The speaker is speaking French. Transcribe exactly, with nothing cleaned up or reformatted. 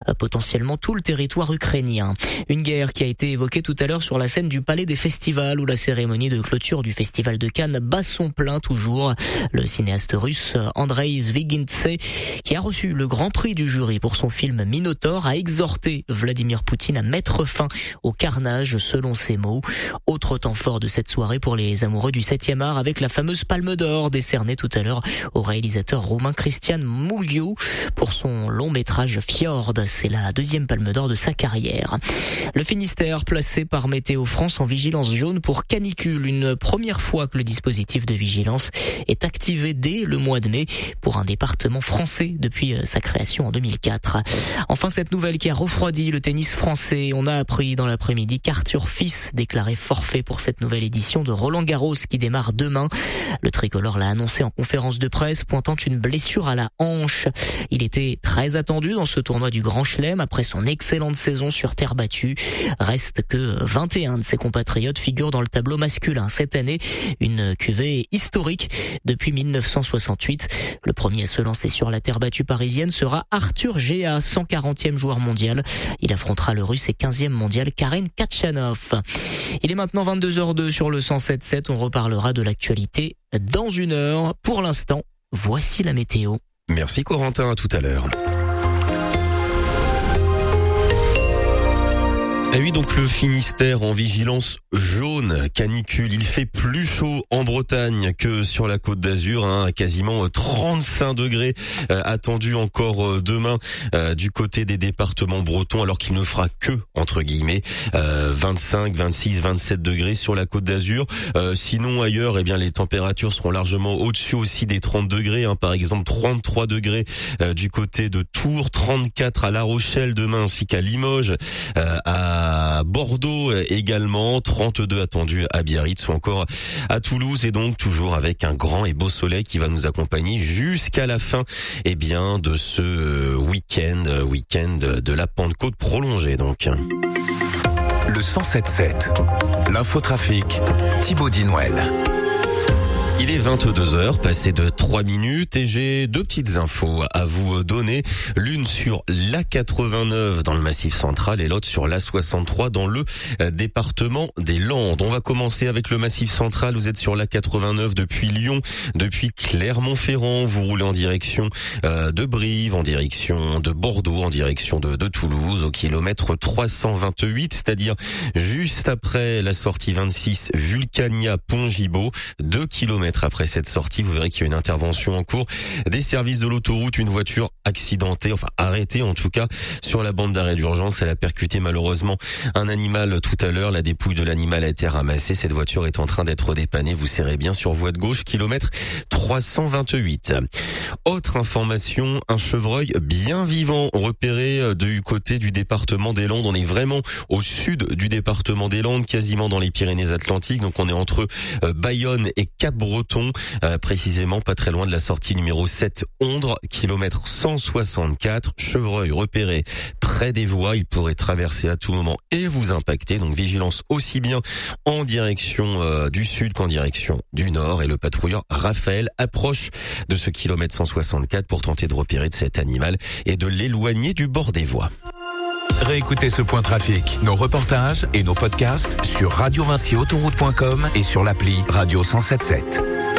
potentiellement tout le territoire ukrainien. Une guerre qui a été évoquée tout à l'heure sur la scène du Palais des Festivals où la cérémonie de clôture du Festival de Cannes bat son plein toujours. Le cinéaste russe Andrei Zvygintse, qui a reçu le grand prix du jury pour son film Minotaure, a exhorté Vladimir Poutine à mettre fin au carnage selon ses mots. Autre temps fort de cette soirée pour les amoureux du septième art avec la fameuse Palme d'Or décernée tout à l'heure au réalisateur roumain Cristian Mungiu pour son long métrage Fjord. C'est la deuxième Palme d'Or de sa carrière. Le Finistère placé par Météo France en vigilance jaune pour canicule. Une première fois que le dispositif de vigilance est activé dès le mois de mai pour un département français depuis sa création en deux mille quatre. Enfin, cette nouvelle qui a refroidi le tennis français. On a appris dans l'après-midi qu'Arthur Fils déclarait forfait pour cette nouvelle édition de Roland-Garros qui démarre demain. Le tricolore l'a annoncé en conférence de presse, pointant une blessure à la hanche. Il était très attendu dans ce tournoi du Grand Chelem après son excellente saison sur terre battue. Reste que vingt et un de ses compatriotes figurent dans le tableau masculin cette année. Une cuvée historique depuis mille neuf cent soixante-huit. Le premier à se lancer sur la terre battue parisienne sera Arthur Géa, cent quarantième joueur mondial. Il affrontera le russe et quinzième mondial Karen Khachanov. Il est maintenant vingt-deux heures deux sur le cent sept sept. On reparlera de l'actualité dans une heure. Pour l'instant, voici la météo. Merci Corentin, à tout à l'heure. Et oui, donc le Finistère en vigilance jaune, canicule. Il fait plus chaud en Bretagne que sur la Côte d'Azur, hein, quasiment trente-cinq degrés euh, attendus encore euh, demain euh, du côté des départements bretons, alors qu'il ne fera que, entre guillemets, euh, vingt-cinq, vingt-six, vingt-sept degrés sur la Côte d'Azur. Euh, sinon ailleurs, eh bien les températures seront largement au-dessus aussi des trente degrés, hein, par exemple trente-trois degrés euh, du côté de Tours, trente-quatre à La Rochelle demain ainsi qu'à Limoges, euh, à à Bordeaux également, trente-deux attendus à Biarritz ou encore à Toulouse, et donc toujours avec un grand et beau soleil qui va nous accompagner jusqu'à la fin eh bien de ce week-end, week-end de la Pentecôte prolongée donc. Le cent sept sept, l'infotrafic, Thibaut Dinouel. Il est vingt-deux heures, passé de trois minutes, et j'ai deux petites infos à vous donner. L'une sur l'A quatre-vingt-neuf dans le Massif central et l'autre sur l'A soixante-trois dans le département des Landes. On va commencer avec le Massif central. Vous êtes sur l'A quatre-vingt-neuf depuis Lyon, depuis Clermont-Ferrand. Vous roulez en direction euh, de Brive, en direction de Bordeaux, en direction de, de Toulouse, au kilomètre trois cent vingt-huit, c'est-à-dire juste après la sortie vingt-six Vulcania-Pont-Gibaud, deux kilomètres après cette sortie, vous verrez qu'il y a une intervention en cours des services de l'autoroute. Une voiture accidentée, enfin arrêtée en tout cas, sur la bande d'arrêt d'urgence. Elle a percuté malheureusement un animal tout à l'heure. La dépouille de l'animal a été ramassée. Cette voiture est en train d'être dépannée. Vous serrez bien sur voie de gauche, kilomètre trois cent vingt-huit. Autre information, un chevreuil bien vivant repéré du côté du département des Landes. On est vraiment au sud du département des Landes, quasiment dans les Pyrénées-Atlantiques. Donc on est entre Bayonne et Cap-Breton. Euh, précisément pas très loin de la sortie numéro sept Ondre, kilomètre cent soixante-quatre, chevreuil repéré près des voies. Il pourrait traverser à tout moment et vous impacter, donc vigilance aussi bien en direction euh, du sud qu'en direction du nord. Et le patrouilleur Raphaël approche de ce kilomètre cent soixante-quatre pour tenter de repérer de cet animal et de l'éloigner du bord des voies. Réécoutez ce point trafic, nos reportages et nos podcasts sur radio vinci autoroute point com et sur l'appli Radio cent sept sept.